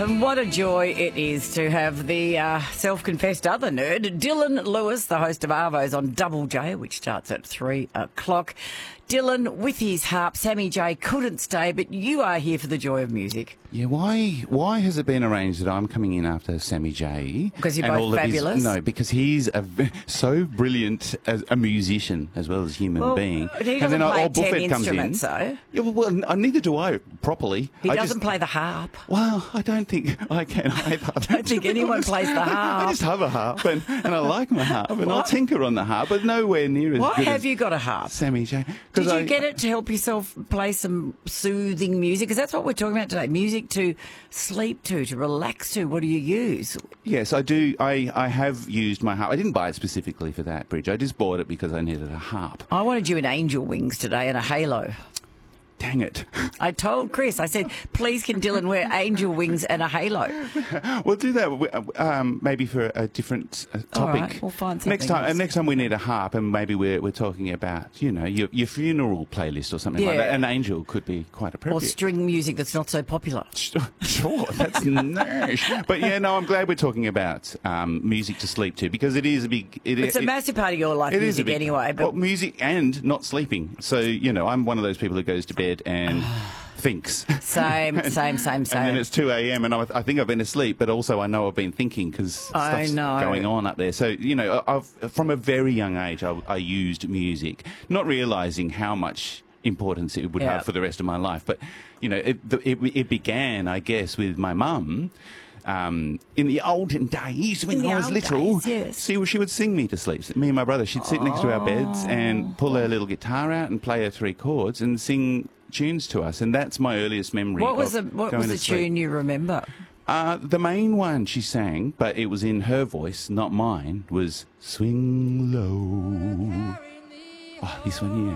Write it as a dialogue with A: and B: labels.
A: And what a joy it is to have the self-confessed other nerd, Dylan Lewis, the host of Arvos on Double J, which starts at 3 o'clock. Dylan, with his harp, Sammy J couldn't stay, but you are here for the joy of music.
B: Yeah, why has it been arranged that I'm coming in after Sammy J?
A: Because you're both fabulous?
B: No, because he's so brilliant as a musician as well as human being.
A: He doesn't play 10 instruments, though.
B: Yeah, well, neither do I properly.
A: He doesn't play the harp.
B: Well, I don't think I can either.
A: I don't think anyone plays the harp.
B: I just have a harp, and I like my harp, and I'll tinker on the harp, but nowhere near as
A: Why
B: good
A: have
B: as
A: you got a harp?
B: Sammy J.
A: Did you get it to help yourself play some soothing music? Because that's what we're talking about today. Music to sleep to relax to. What do you use?
B: Yes, I do. I have used my harp. I didn't buy it specifically for that, Bridge. I just bought it because I needed a harp.
A: I wanted you in angel wings today and a halo.
B: Dang it.
A: I told Chris, I said, please can Dylan wear angel wings and a halo?
B: We'll do that maybe for a different topic.
A: All right, we'll find something
B: next time.
A: else.
B: And next time we need a harp, and maybe we're talking about, you know, your funeral playlist or something like that. An angel could be quite appropriate.
A: Or string music that's not so popular.
B: Sure, that's nice. But yeah, no, I'm glad we're talking about music to sleep to, because it is a big...
A: It's a massive part of your life, music anyway. But
B: well, music and not sleeping. So, you know, I'm one of those people who goes to bed and thinks.
A: Same.
B: And then it's 2 a.m. and I think I've been asleep, but also I know I've been thinking because stuff's going on up there. So, you know, from a very young age, I used music, not realising how much importance it would have for the rest of my life. But, you know, it began, I guess, with my mum. In the olden days, when I was little, she would sing me to sleep. Me and my brother, she'd sit next to our beds and pull her little guitar out and play her 3 chords and sing tunes to us. And that's my earliest memory.
A: What was the tune you remember?
B: The main one she sang, but it was in her voice, not mine, was Swing Low. Oh, this one here.